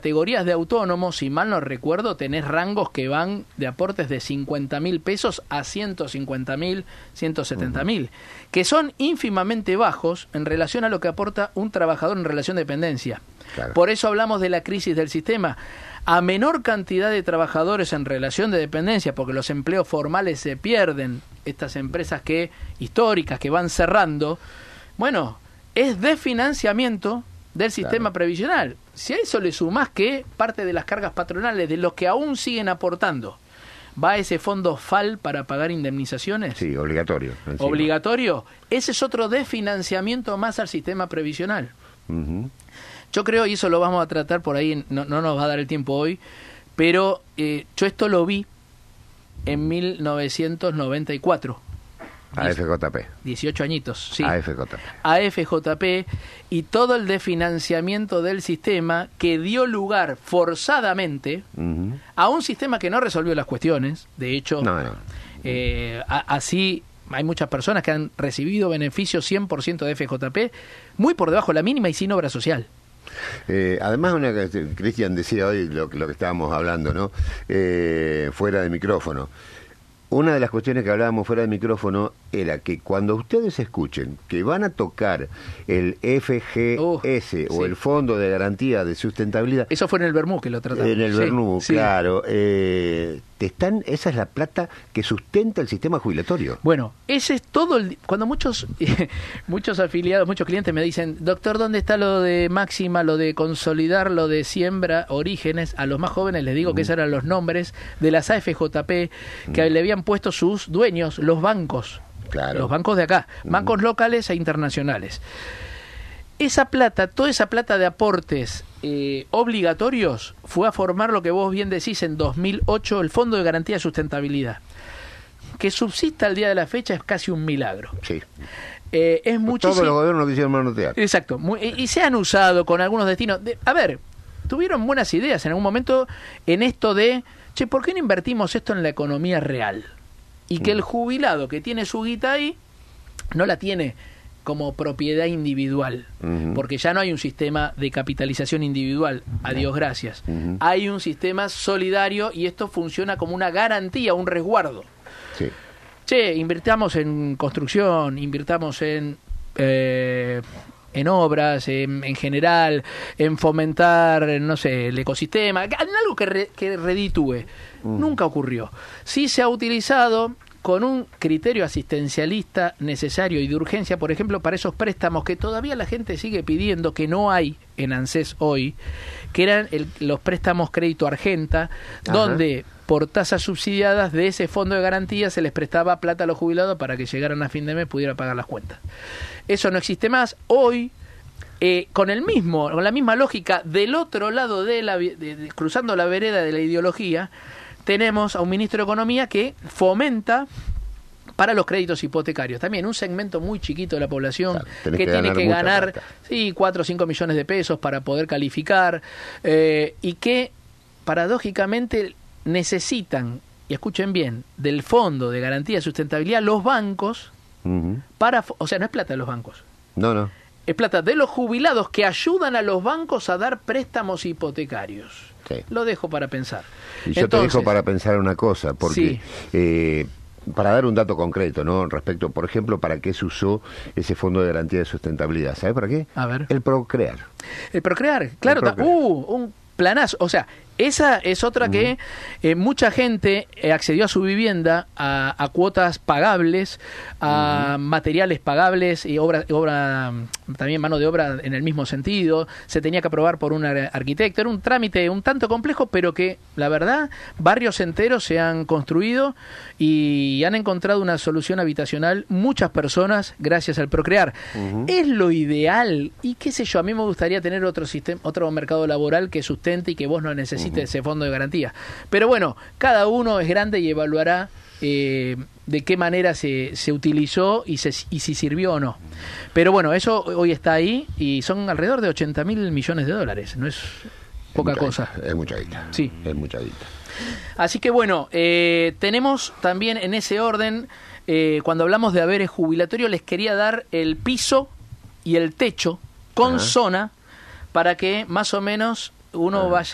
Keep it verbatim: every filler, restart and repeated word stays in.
categorías de autónomos, si mal no recuerdo, tenés rangos que van de aportes de cincuenta mil pesos a ciento cincuenta mil, ciento setenta mil, uh-huh. que son ínfimamente bajos en relación a lo que aporta un trabajador en relación de dependencia. Claro. Por eso hablamos de la crisis del sistema. A menor cantidad de trabajadores en relación de dependencia, porque los empleos formales se pierden, estas empresas que históricas que van cerrando, bueno, es desfinanciamiento del sistema claro. previsional. Si a eso le sumás que parte de las cargas patronales de los que aún siguen aportando va a ese fondo F A L para pagar indemnizaciones. Sí, obligatorio. Encima. Obligatorio. Ese es otro desfinanciamiento más al sistema previsional. Uh-huh. Yo creo, y eso lo vamos a tratar por ahí, no, no nos va a dar el tiempo hoy, pero eh, yo esto lo vi en mil novecientos noventa y cuatro. A F J P. dieciocho añitos, sí. A F J P. A F J P y todo el desfinanciamiento del sistema que dio lugar forzadamente uh-huh. a un sistema que no resolvió las cuestiones. De hecho, no, no. Eh, a, así hay muchas personas que han recibido beneficios cien por ciento de F J P muy por debajo de la mínima y sin obra social. Eh, además, una Cristian decía hoy lo, lo que estábamos hablando, ¿no? Eh, fuera de micrófono. Una de las cuestiones que hablábamos fuera de micrófono era que cuando ustedes escuchen que van a tocar el F G S uh, o sí. el Fondo de Garantía de Sustentabilidad... Eso fue en el Bermú que lo tratamos. En el sí, Bermú, sí. claro. Eh, te están, esa es la plata que sustenta el sistema jubilatorio. Bueno, ese es todo el... Cuando muchos muchos afiliados, muchos clientes me dicen, doctor, ¿dónde está lo de máxima, lo de consolidar, lo de siembra, orígenes? A los más jóvenes les digo uh. que esos eran los nombres de las A F J P que uh. le habían puesto sus dueños, los bancos. Claro. Los bancos de acá, bancos uh-huh. locales e internacionales. Esa plata, toda esa plata de aportes eh, obligatorios fue a formar lo que vos bien decís en dos mil ocho, el Fondo de Garantía de Sustentabilidad. Que subsista al día de la fecha es casi un milagro. Sí. Eh, es muchísimo. Todos los gobiernos quisieron manotear. Exacto. Muy, y, y se han usado con algunos destinos. De, a ver, tuvieron buenas ideas en algún momento en esto de, che, ¿por qué no invertimos esto en la economía real? Y que el jubilado que tiene su guita ahí no la tiene como propiedad individual, uh-huh. porque ya no hay un sistema de capitalización individual, a Dios gracias. Uh-huh. Hay un sistema solidario y esto funciona como una garantía, un resguardo. Sí. Che, invirtamos en construcción, invirtamos en... Eh, en obras, en, en general, en fomentar, no sé, el ecosistema, en algo que, re, que reditúe. Mm. Nunca ocurrió. Sí se ha utilizado con un criterio asistencialista necesario y de urgencia, por ejemplo, para esos préstamos que todavía la gente sigue pidiendo, que no hay en ANSES hoy, que eran el, los préstamos crédito Argenta, Ajá. donde por tasas subsidiadas de ese fondo de garantía se les prestaba plata a los jubilados para que llegaran a fin de mes pudieran pagar las cuentas. Eso no existe más. Hoy, eh, con el mismo, con la misma lógica, del otro lado de la, de, de, cruzando la vereda de la ideología, tenemos a un ministro de Economía que fomenta para los créditos hipotecarios. También un segmento muy chiquito de la población claro, que, que tiene que ganar sí, cuatro o cinco millones de pesos para poder calificar eh, y que paradójicamente necesitan, y escuchen bien, del Fondo de Garantía de Sustentabilidad los bancos uh-huh. para, o sea, no es plata de los bancos. No, no. Es plata de los jubilados que ayudan a los bancos a dar préstamos hipotecarios. Sí. Lo dejo para pensar. Y yo Entonces, te dejo para pensar una cosa, porque sí. eh, para dar un dato concreto, ¿no? Respecto, por ejemplo, para qué se usó ese Fondo de Garantía de Sustentabilidad. ¿Sabe para qué? A ver. El Procrear. El Procrear, claro. El Procrear. Uh, un planazo. O sea, esa es otra uh-huh. que eh, mucha gente eh, accedió a su vivienda a, a cuotas pagables, a uh-huh. materiales pagables y obra, obra también mano de obra en el mismo sentido. Se tenía que aprobar por un arquitecto. Era un trámite un tanto complejo, pero que, la verdad, barrios enteros se han construido y han encontrado una solución habitacional muchas personas gracias al Procrear. Uh-huh. Es lo ideal y qué sé yo, a mí me gustaría tener otro sistema, otro mercado laboral que sustente y que vos no necesites uh-huh. ese fondo de garantía. Pero bueno, cada uno es grande y evaluará eh, de qué manera se, se utilizó y, se, y si sirvió o no. Pero bueno, eso hoy está ahí y son alrededor de ochenta mil millones de dólares. No es poca es cosa. Guita, es mucha guita. Sí. Es mucha guita. Así que bueno, eh, tenemos también en ese orden, eh, cuando hablamos de haberes jubilatorios, les quería dar el piso y el techo con Ajá. zona para que más o menos uno Ajá. vaya